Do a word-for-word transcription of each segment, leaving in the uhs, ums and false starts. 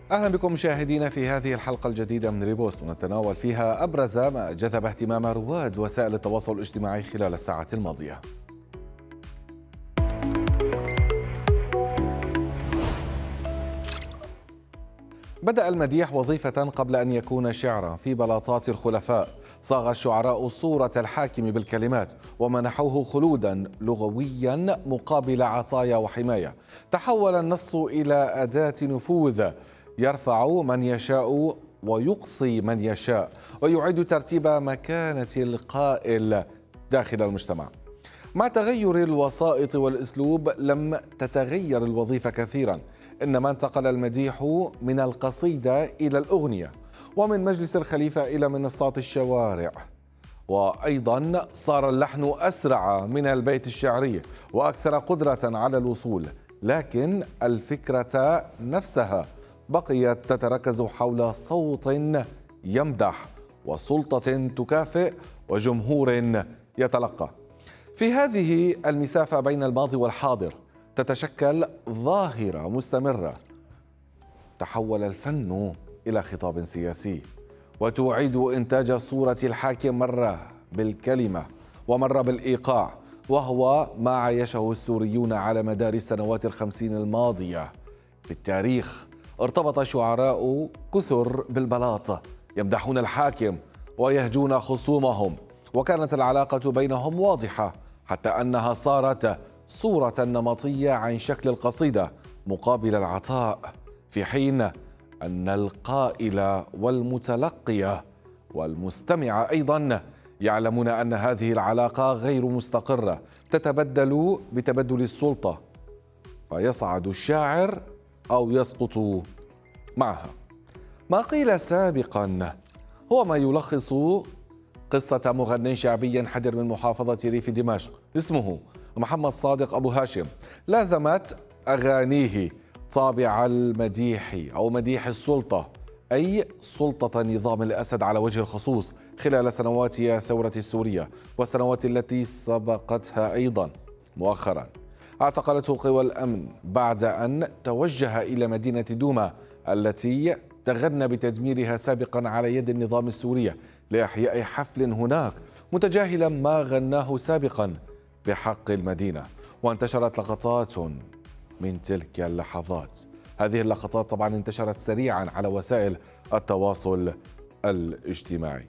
أهلا بكم مشاهدينا في هذه الحلقة الجديدة من ريبوست، ونتناول فيها أبرز ما جذب اهتمام رواد وسائل التواصل الاجتماعي خلال الساعة الماضية. بدأ المديح وظيفة قبل أن يكون شعرا في بلاطات الخلفاء. صاغ الشعراء صورة الحاكم بالكلمات ومنحوه خلودا لغويا مقابل عطايا وحماية. تحول النص إلى أداة نفوذ يرفع من يشاء ويقصي من يشاء، ويعيد ترتيب مكانة القائل داخل المجتمع. مع تغير الوسائط والأسلوب لم تتغير الوظيفة كثيرا، إنما انتقل المديح من القصيدة إلى الأغنية، ومن مجلس الخليفة إلى منصات الشوارع. وأيضا صار اللحن أسرع من البيت الشعري وأكثر قدرة على الوصول، لكن الفكرة نفسها بقيت تتركز حول صوت يمدح وسلطة تكافئ وجمهور يتلقى. في هذه المسافة بين الماضي والحاضر تتشكل ظاهرة مستمرة. تحول الفن إلى خطاب سياسي، وتعيد إنتاج صورة الحاكم مرة بالكلمة ومرة بالإيقاع، وهو ما عايشه السوريون على مدار السنوات الخمسين الماضية. في التاريخ ارتبط شعراء كثر بالبلاط يمدحون الحاكم ويهجون خصومهم، وكانت العلاقة بينهم واضحة، حتى أنها صارت صورة نمطية عن شكل القصيدة مقابل العطاء، في حين أن القائل والمتلقي والمستمع أيضا يعلمون أن هذه العلاقة غير مستقرة، تتبدل بتبدل السلطة، فيصعد الشاعر أو يسقط معها. ما قيل سابقا هو ما يلخص قصة مغني شعبي ينحدر من محافظة ريف دمشق اسمه محمد صادق أبو هاشم. لازمت أغانيه طابع المديح أو مديح السلطة، أي سلطة نظام الأسد على وجه الخصوص خلال سنوات الثورة السورية والسنوات التي سبقتها. أيضا مؤخرا اعتقلته قوى الأمن بعد أن توجه إلى مدينة دوما التي تغنى بتدميرها سابقا على يد النظام السوري لإحياء حفل هناك، متجاهلا ما غناه سابقا بحق المدينة. وانتشرت لقطات من تلك اللحظات. هذه اللقطات طبعا انتشرت سريعا على وسائل التواصل الاجتماعي.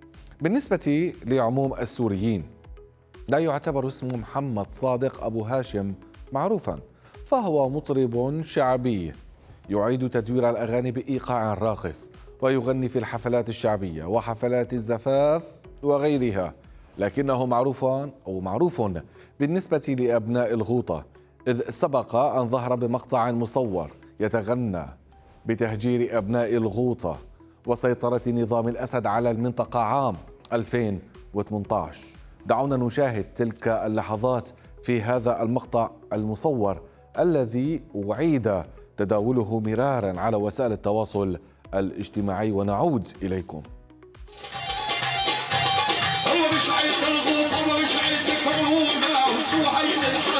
بالنسبة لعموم السوريين لا يعتبر اسم محمد صادق أبو هاشم معروفا، فهو مطرب شعبي يعيد تدوير الأغاني بإيقاع راقص، ويغني في الحفلات الشعبية وحفلات الزفاف وغيرها، لكنه معروف أو معروف بالنسبة لأبناء الغوطة، إذ سبق أن ظهر بمقطع مصور يتغنى بتهجير أبناء الغوطة وسيطرة نظام الأسد على المنطقة عام ألفين وثمانية عشر. دعونا نشاهد تلك اللحظات في هذا المقطع المصور الذي أعيد تداوله مرارا على وسائل التواصل الاجتماعي، ونعود إليكم. هو مش عايز الغوطة ومش عايز الكورونا وسوى عين الحرب